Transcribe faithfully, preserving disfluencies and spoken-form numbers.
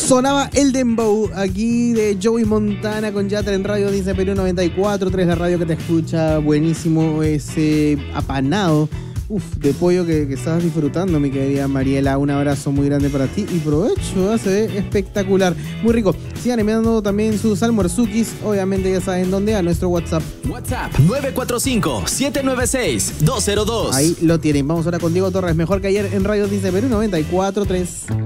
Sonaba el Dembow aquí de Joey Montana con Yatra en Radio Dice Perú noventa y cuatro, tres, la radio que te escucha. Buenísimo ese apanado, uf, de pollo que, que estabas disfrutando, mi querida Mariela. Un abrazo muy grande para ti y provecho, se ve espectacular, muy rico. Sigan enviando también sus almuerzukis, obviamente ya saben dónde, a nuestro WhatsApp. WhatsApp nueve cuatro cinco, siete nueve seis, dos cero dos. Ahí lo tienen. Vamos ahora con Diego Torres, mejor que ayer en Radio Dice Perú noventa y cuatro, tres.